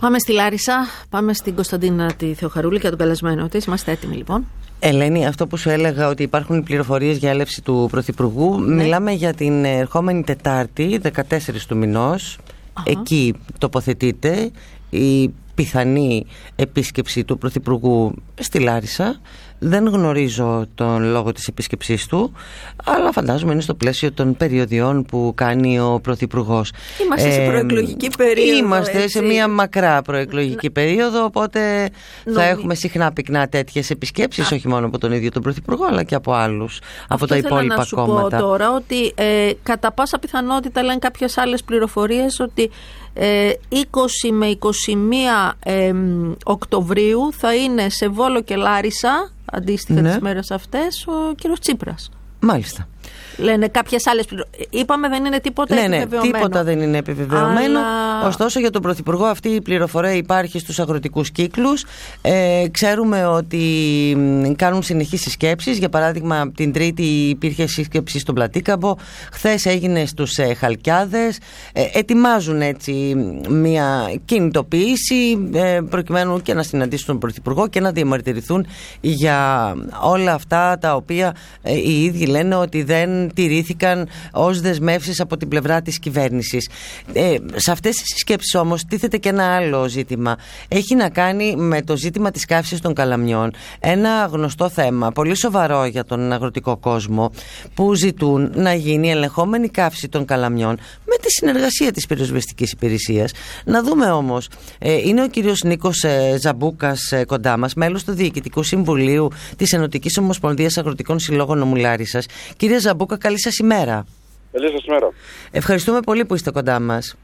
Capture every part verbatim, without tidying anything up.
Πάμε στη Λάρισα, πάμε στην Κωνσταντίνα τη Θεοχαρούλη και τον καλεσμένο της. Είμαστε έτοιμοι λοιπόν. Ελένη, αυτό που σου έλεγα ότι υπάρχουν πληροφορίες για έλευση του Πρωθυπουργού, ναι. Μιλάμε για την ερχόμενη Τετάρτη, δεκατέσσερις του μηνός. Uh-huh. Εκεί τοποθετείται η πιθανή επίσκεψη του Πρωθυπουργού στη Λάρισα. Δεν γνωρίζω τον λόγο της επίσκεψής του, αλλά φαντάζομαι είναι στο πλαίσιο των περιοδιών που κάνει ο Πρωθυπουργός. Είμαστε ε, σε προεκλογική περίοδο. Είμαστε έτσι. σε μια μακρά προεκλογική να... περίοδο, οπότε Νομί... θα έχουμε συχνά πυκνά τέτοιες επισκέψεις, Α... όχι μόνο από τον ίδιο τον Πρωθυπουργό, αλλά και από άλλους, αυτό από τα υπόλοιπα να σου κόμματα. Πω τώρα ότι ε, κατά πάσα πιθανότητα λένε κάποιες άλλες πληροφορίες ότι ε, είκοσι με είκοσι μία ε, Οκτωβρίου θα είναι σε Βόλο και Λάρισα, αντίστοιχα ναι. τις μέρες αυτές, ο κύριος Τσίπρας. Μάλιστα. Λένε κάποιες άλλες πληροφορίες. Είπαμε δεν είναι τίποτα ναι, επιβεβαιωμένο. Ναι, τίποτα δεν είναι επιβεβαιωμένο. Αλλά... Ωστόσο για τον Πρωθυπουργό αυτή η πληροφορία υπάρχει στους αγροτικούς κύκλους. Ε, ξέρουμε ότι κάνουν συνεχείς συσκέψεις. Για παράδειγμα την Τρίτη υπήρχε σύσκεψη στον Πλατήκαμπο. Χθες έγινε στους ε, Χαλκιάδες. Ε, ετοιμάζουν έτσι μια κινητοποίηση ε, προκειμένου και να συναντήσουν τον Πρωθυπουργό και να διαμαρτυρηθούν για όλα αυτά τα οποία ε, οι ίδιοι λένε ότι δεν τηρήθηκαν ως δεσμεύσεις από την πλευρά της κυβέρνησης. Ε, σε αυτές τις συσκέψεις όμως τίθεται και ένα άλλο ζήτημα. Έχει να κάνει με το ζήτημα της καύσης των καλαμιών. Ένα γνωστό θέμα, πολύ σοβαρό για τον αγροτικό κόσμο, που ζητούν να γίνει ελεγχόμενη καύση των καλαμιών με τη συνεργασία της πυροσβεστικής υπηρεσίας. Να δούμε όμως, ε, είναι ο κύριος Νίκος ε, Ζαμπούκας ε, κοντά μας, μέλος του Διοικητικού Συμβουλίου της Ενωτικής Ομοσπονδίας Αγροτικών Συλλόγων Νομού Λάρισσας. Κύριε Ζαμπούκα, καλή σας ημέρα. Καλή σας ημέρα. Ευχαριστούμε πολύ που είστε κοντά μας.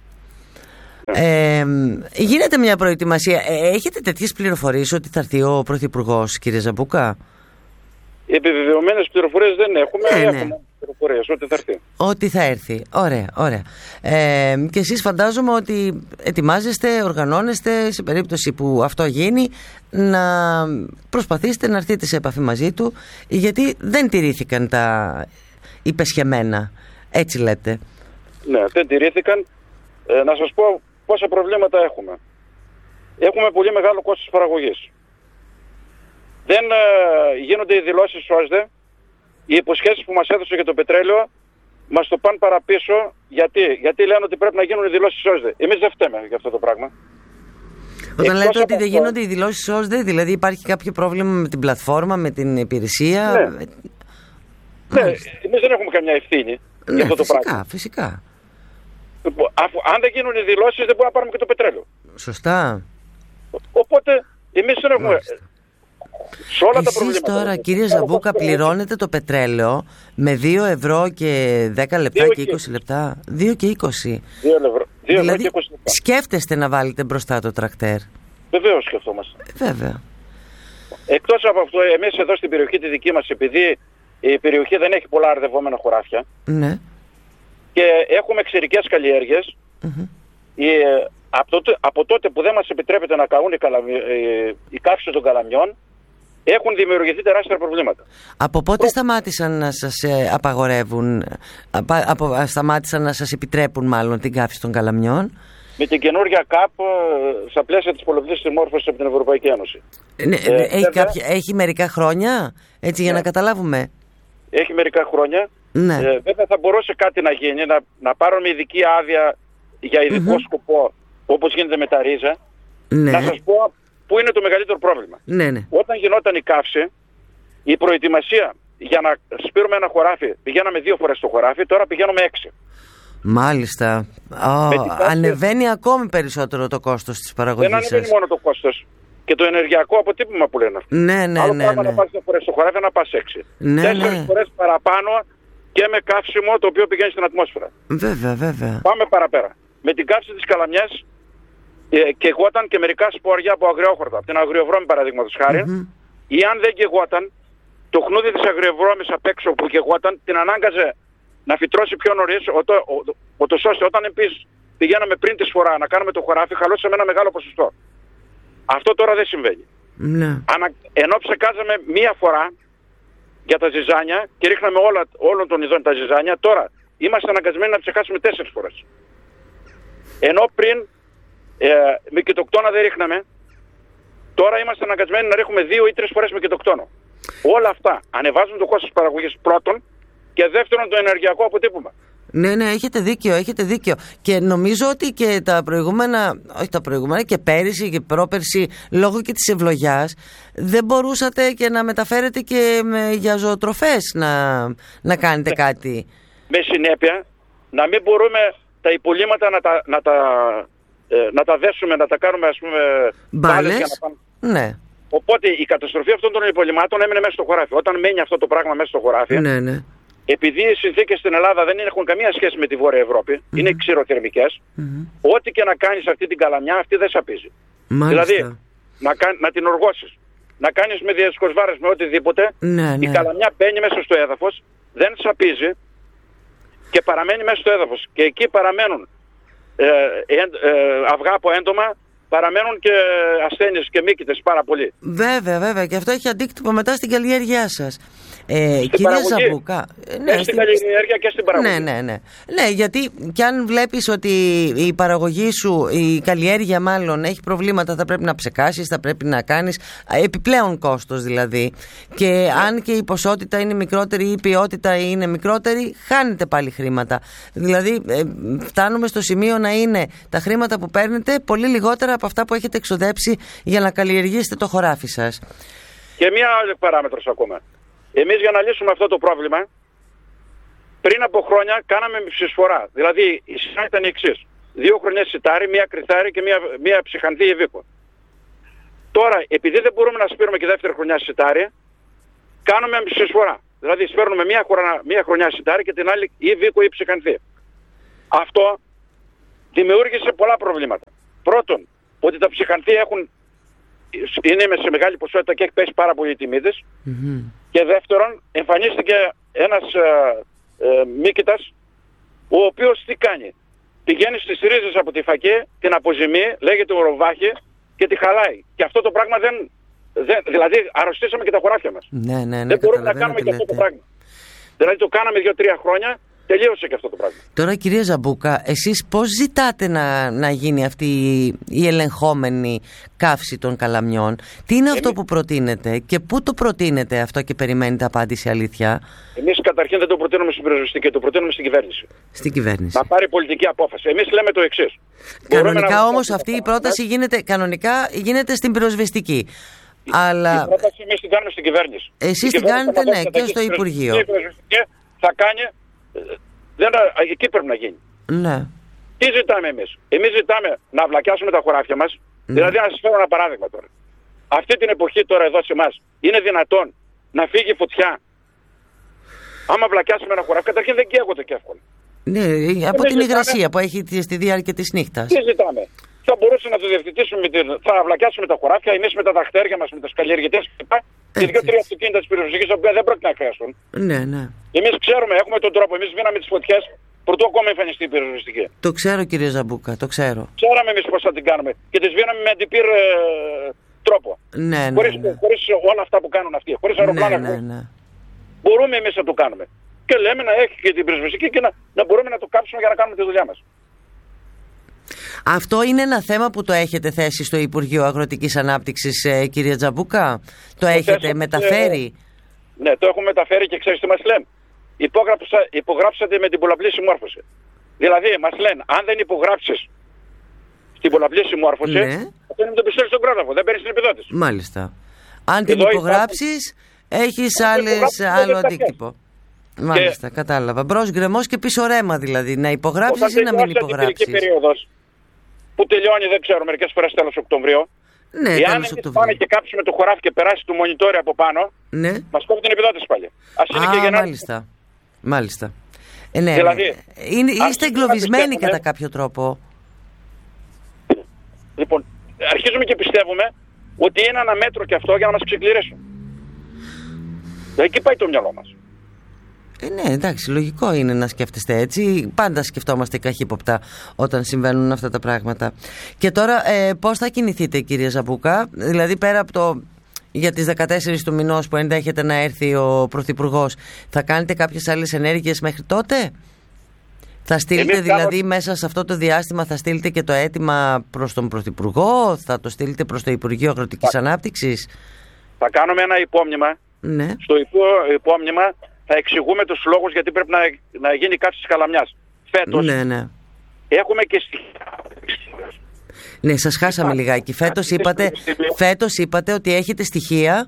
Ε, γίνεται μια προετοιμασία. Ε, έχετε τέτοιες πληροφορίες ότι θα έρθει ο Πρωθυπουργός, κύριε Ζαμπούκα? Επιβεβαιωμένες πληροφορίες δεν έχουμε. Ναι, έχουμε ναι. πληροφορίες ότι θα έρθει. Ότι θα έρθει. Ωραία, ωραία. Ε, και εσείς φαντάζομαι ότι ετοιμάζεστε, οργανώνεστε σε περίπτωση που αυτό γίνει να προσπαθήσετε να έρθετε σε επαφή μαζί του, γιατί δεν τηρήθηκαν τα υπεσχεμένα. Έτσι λέτε. Ναι, δεν τηρήθηκαν. Ε, να σας πω πόσα προβλήματα έχουμε. Έχουμε πολύ μεγάλο κόστος παραγωγής. Δεν ε, γίνονται οι δηλώσεις ΩΣΔΕ. Οι υποσχέσεις που μας έδωσε για το πετρέλαιο μας το πάνε παραπίσω. Γιατί, γιατί λένε ότι πρέπει να γίνουν οι δηλώσεις ΩΣΔΕ. Εμείς δεν φταίμε για αυτό το πράγμα. Όταν λέτε ότι δεν γίνονται οι δηλώσεις ΩΣΔΕ, δηλαδή υπάρχει κάποιο πρόβλημα με την πλατφόρμα, με την υπηρεσία? Ναι, ναι, εμείς δεν έχουμε καμιά ευθύνη ναι, για αυτό φυσικά, το πράγμα. Φυσικά. Αφού, αν δεν γίνουν οι δηλώσεις δεν μπορούμε να πάρουμε και το πετρέλαιο. Σωστά. Οπότε εμείς δεν έχουμε... Μάλιστα. Σε όλα Εσείς τα προβλήματα. Τώρα κύριε Ζαμπούκα πληρώνετε το πετρέλαιο με δύο ευρώ και δέκα λεπτά και είκοσι λεπτά. δύο και είκοσι. δύο ευρώ, δύο δηλαδή και είκοσι λεπτά. Σκέφτεστε να βάλετε μπροστά το τρακτέρ? Βεβαίως σκεφτόμαστε. Βέβαια. Εκτός από αυτό, εμείς εδώ στην περιοχή τη δική μας, επειδή η περιοχή δεν έχει πολλά αρδευόμενα χωράφια, ναι, και έχουμε ξηρικές καλλιέργειες, mm-hmm. η, από, τότε, από τότε που δεν μας επιτρέπεται να καούν οι, καλαμι, οι, οι καύσεις των καλαμιών, έχουν δημιουργηθεί τεράστια προβλήματα. Από πότε σταμάτησαν να σας ε, απαγορεύουν, απα, απο, σταμάτησαν να σας επιτρέπουν μάλλον την καύση των καλαμιών? Με την καινούργια ΚΑΠ στα πλαίσια της πολλαπλής συμμόρφωσης από την Ευρωπαϊκή Ένωση. Ναι, ε, έχει, βέβαια, κάποια, έχει μερικά χρόνια, έτσι, για ναι. να καταλάβουμε. Έχει μερικά χρόνια. Ναι. Ε, βέβαια θα μπορούσε κάτι να γίνει, να, να πάρουμε ειδική άδεια για ειδικό mm-hmm. σκοπό, όπως γίνεται με τα ρίζα. Ναι. Να σας πω πού είναι το μεγαλύτερο πρόβλημα. Ναι, ναι. Όταν γινόταν η καύση, η προετοιμασία για να σπείρουμε ένα χωράφι, πηγαίναμε δύο φορές στο χωράφι, τώρα πηγαίνουμε έξι. Μάλιστα. Oh, καύση, ανεβαίνει ακόμη περισσότερο το κόστος της παραγωγής. Δεν ανεβαίνει σας. μόνο το κόστος. Και το ενεργειακό αποτύπωμα που λένε αυτό. Ναι, ναι, Άλλο ναι. πράγμα ναι. να πας δύο φορές στο χωράφι, να πας έξι. Ναι, Τέσσερις ναι. φορές παραπάνω και με καύσιμο το οποίο πηγαίνει στην ατμόσφαιρα. Βέβαια, βέβαια. Πάμε παραπέρα. Με την καύση της καλαμιάς ε, καιγόταν και μερικά σπόρια από αγριόχορτα. Από την αγριοβρώμη παραδείγματος χάρη. Mm-hmm. Ή αν δεν καιγόταν, το χνούδι της αγριοβρώμης απ' έξω που καιγόταν την ανάγκαζε να φυτρώσει πιο νωρίς, ούτως ώστε όταν επίσης πηγαίναμε πριν τη σφορά να κάνουμε το χωράφι, χαλώσαμε ένα μεγάλο ποσοστό. Αυτό τώρα δεν συμβαίνει. Ναι. Ανα... Ενώ ψεκάζαμε μία φορά για τα ζυζάνια και ρίχναμε όλα, όλων των ειδών τα ζυζάνια, τώρα είμαστε αναγκασμένοι να ψεκάσουμε τέσσερις φορές. Ενώ πριν Ε, με κοιτοκτόνα δεν ρίχναμε. Τώρα είμαστε αναγκασμένοι να ρίχνουμε δύο ή τρεις φορές με κοιτοκτόνο. Όλα αυτά ανεβάζουν το κόστος παραγωγής πρώτον και δεύτερον το ενεργειακό αποτύπωμα. Ναι, ναι, έχετε δίκιο, έχετε δίκιο. Και νομίζω ότι και τα προηγούμενα, όχι τα προηγούμενα, και πέρυσι και πρόπερσι, λόγω και της ευλογιάς, δεν μπορούσατε και να μεταφέρετε και με, για ζωοτροφές να, να κάνετε κάτι. Με συνέπεια, να μην μπορούμε τα υπολείμματα να τα, να τα, ε, να τα δέσουμε, να τα κάνουμε, ας πούμε, μπάλες. Για να πάμε. Ναι. Οπότε η καταστροφή αυτών των υπολείμματων έμεινε μέσα στο χωράφι. Όταν μένει αυτό το πράγμα μέσα στο χωράφι, ναι, ναι. επειδή οι συνθήκες στην Ελλάδα δεν έχουν καμία σχέση με τη Βόρεια Ευρώπη, mm-hmm. είναι ξηροθερμικές, mm-hmm. ό,τι και να κάνεις αυτή την καλαμιά, αυτή δεν σαπίζει. Μάλιστα. Δηλαδή, να, να την οργώσεις, να κάνεις με διασκοσβάρες, με οτιδήποτε, ναι, ναι. η καλαμιά μπαίνει μέσα στο έδαφος, δεν σαπίζει και παραμένει μέσα στο έδαφος. Και εκεί παραμένουν ε, ε, ε, αυγά από έντομα, παραμένουν και ασθένειες και μύκητες πάρα πολύ. Βέβαια, βέβαια. Και αυτό έχει αντίκτυπο μετά στην καλλιέργειά σας. Ε, κυρία Ζαμπούκα, ναι, και στην καλλιέργεια και στην παραγωγή. Ναι, ναι, ναι. Ναι, γιατί κι αν βλέπεις ότι η παραγωγή σου, η καλλιέργεια μάλλον, έχει προβλήματα, θα πρέπει να ψεκάσεις, θα πρέπει να κάνεις επιπλέον κόστος δηλαδή. Και ναι. αν και η ποσότητα είναι μικρότερη ή η ποιότητα είναι μικρότερη, χάνετε πάλι χρήματα. Δηλαδή, ε, φτάνουμε στο σημείο να είναι τα χρήματα που παίρνετε πολύ λιγότερα από αυτά που έχετε εξοδέψει για να καλλιεργήσετε το χωράφι σας. Και μία άλλη παράμετρος ακόμα. Εμείς για να λύσουμε αυτό το πρόβλημα, πριν από χρόνια κάναμε ψησφορά. Δηλαδή η σειρά ήταν η εξής. Δύο χρονιές σιτάρι, μία κρυθάρι και μία, μία ψυχανθή ευήκο. Τώρα, επειδή δεν μπορούμε να σπείρουμε και δεύτερη χρονιά σιτάρι, κάνουμε ψησφορά. Δηλαδή σπέρνουμε μία, χρονιά, μία χρονιά σιτάρι και την άλλη ή βίκο ή ψυχανθή. Αυτό δημιούργησε πολλά προβλήματα. Πρώτον, ότι τα ψυχανθή έχουν, είναι σε μεγάλη ποσότητα και έχει πέσει πάρα πολύ η τιμή της. Mm-hmm. Και δεύτερον, εμφανίστηκε ένας ε, ε, μύκητας, ο οποίος τι κάνει. Πηγαίνει στις ρίζες από τη φακή, την αποζημεί, λέγεται οροβάχη και τη χαλάει. Και αυτό το πράγμα δεν, δεν δηλαδή αρρωστήσαμε και τα χωράφια μας. Ναι, ναι, ναι, δεν μπορούμε να κάνουμε και αυτό το πράγμα. Δηλαδή το κάναμε δύο-τρία χρόνια, τελείωσε και αυτό το πράγμα. Τώρα, κυρία Ζαμπούκα, εσείς πώς ζητάτε να, να γίνει αυτή η ελεγχόμενη καύση των καλαμιών? Τι είναι εμείς αυτό που προτείνετε και πού το προτείνετε αυτό και περιμένετε απάντηση αλήθεια? Εμείς καταρχήν δεν το προτείνουμε στην πυροσβεστική, το προτείνουμε στην κυβέρνηση. Στην κυβέρνηση. Να πάρει πολιτική απόφαση. Εμείς λέμε το εξής. Κανονικά όμως αυτή η πρόταση γίνεται, κανονικά γίνεται στην πυροσβεστική. Η, Αλλά... η πρόταση εμείς την κάνουμε στην κυβέρνηση. Εσείς την κάνετε, ναι, και στο Υπουργείο. Θα κάνει... Δεν, εκεί πρέπει να γίνει. Ναι. Τι ζητάμε εμείς? Εμείς ζητάμε να βλακιάσουμε τα χωράφια μας. Ναι. Δηλαδή, να σας φέρω ένα παράδειγμα τώρα. Αυτή την εποχή τώρα εδώ σε εμάς είναι δυνατόν να φύγει φωτιά? Άμα βλακιάσουμε ένα χωράφι, καταρχήν δεν καίγονται και εύκολα. Ναι, από την υγρασία που έχει στη διάρκεια της νύχτας. Τι ζητάμε? Θα μπορούσε να το διευθυντήσουμε, θα βλακιάσουμε τα χωράφια εμείς με τα δαχτέρια μας, με τους καλλιεργητές κλπ. Και δύο-τρία αυτοκίνητα της πυροσβεστικής, τα οποία δεν πρόκειται να χρειαστούν. Ναι, ναι. Εμείς ξέρουμε, έχουμε τον τρόπο. Εμείς σβήναμε τις φωτιές πρωτού ακόμα εμφανιστεί η πυροσβεστική. Το ξέρω, κύριε Ζαμπούκα, το ξέρω. Ξέραμε εμείς πώς θα την κάνουμε. Και τις σβήναμε με αντιπύρ ε, τρόπο. Ναι, ναι. Χωρίς, ναι. χωρίς όλα αυτά που κάνουν αυτοί. Χωρίς αεροπλάνα. Ναι, ναι, ναι. Μπορούμε εμείς να το κάνουμε. Και λέμε να έχει και την πυροσβεστική και να, να μπορούμε να το κάψουμε για να κάνουμε τη δουλειά μας. Αυτό είναι ένα θέμα που το έχετε θέσει στο Υπουργείο Αγροτικής Ανάπτυξης, ε, κυρία Τζαμπούκα? Το, το έχετε θέσαμε, μεταφέρει? Ε, ναι, το έχουμε μεταφέρει και ξέρεις τι μας λένε? Υπόγραψα, υπογράψατε με την πολλαπλή συμμόρφωση. Δηλαδή μας λένε, αν δεν υπογράψεις στην πολλαπλή συμμόρφωση, ναι. αυτό είναι το πιστεύεις στον κρόταφο, δεν παίρνεις την επιδότηση. Μάλιστα. Αν την υπογράψεις, υπάρχει... έχεις άλλες, άλλο αντίκτυπο. Μάλιστα, και... κατάλαβα. Μπρος γκρεμός και πίσω ρέμα δηλαδή. Να υπογράψεις ή να μην υπογράψεις? Την περίοδος που τελειώνει, δεν ξέρω, μερικές φορές τέλος Οκτωβρίου. Ναι, εάν εμείς πάμε και κάψουμε το χωράφι και περάσει το μονιτόρι από πάνω, ναι. μας κόβει την επιδότηση πάλι. Ας είναι Α, και γεννά... μάλιστα. Μάλιστα. Ε, ναι, δηλαδή, είναι, είστε εγκλωβισμένοι κατά κάποιο τρόπο. Λοιπόν, αρχίζουμε και πιστεύουμε ότι είναι ένα μέτρο και αυτό για να μας ξεκληρίσουν. Εκεί πάει το μυαλό μας. Ε, ναι, εντάξει, λογικό είναι να σκέφτεστε έτσι. Πάντα σκεφτόμαστε καχύποπτα όταν συμβαίνουν αυτά τα πράγματα. Και τώρα ε, πώς θα κινηθείτε, κυρία Ζαμπούκα? Δηλαδή πέρα από το για τις δεκατέσσερις του μηνός που ενδέχεται να έρθει ο Πρωθυπουργός, θα κάνετε κάποιες άλλες ενέργειες μέχρι τότε? Θα στείλετε Εμείς δηλαδή κάνουμε... μέσα σε αυτό το διάστημα, θα στείλετε και το αίτημα προς τον Πρωθυπουργό, θα το στείλετε προς το Υπουργείο Αγροτικής θα... Ανάπτυξης? Θα κάνουμε ένα υπόμνημα. Ναι. Στο υπόμνημα θα εξηγούμε τους λόγους γιατί πρέπει να, να γίνει καύση της Καλαμιάς. Φέτος ναι, ναι. έχουμε και στοιχεία. Ναι, σας χάσαμε λιγάκι. Φέτος είπατε, φέτος είπατε ότι έχετε στοιχεία.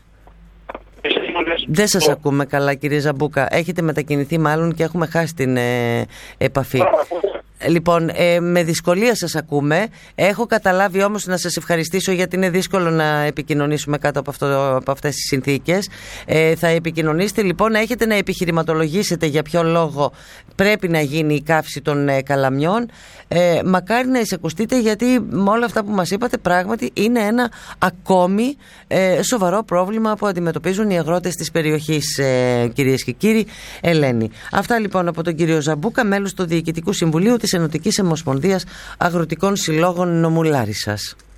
Δεν σας ακούμε καλά, κύριε Ζαμπούκα. Έχετε μετακινηθεί μάλλον και έχουμε χάσει την ε, επαφή. Λοιπόν, ε, με δυσκολία σας ακούμε. Έχω καταλάβει όμως, να σας ευχαριστήσω, γιατί είναι δύσκολο να επικοινωνήσουμε κάτω από, αυτό, από αυτές τις συνθήκες. Ε, θα επικοινωνήσετε λοιπόν, έχετε να επιχειρηματολογήσετε για ποιο λόγο πρέπει να γίνει η καύση των ε, καλαμιών. Ε, μακάρι να εισακουστείτε, γιατί με όλα αυτά που μας είπατε πράγματι είναι ένα ακόμη ε, σοβαρό πρόβλημα που αντιμετωπίζουν οι αγρότες της περιοχής, ε, κυρίες και κύριοι. Ελένη. Αυτά λοιπόν από τον κύριο Ζαμπούκα, μέλος του Διοικητικού Συμβουλίου της Ενωτικής Ομοσπονδίας Αγροτικών Συλλόγων Νομού Λάρισσας.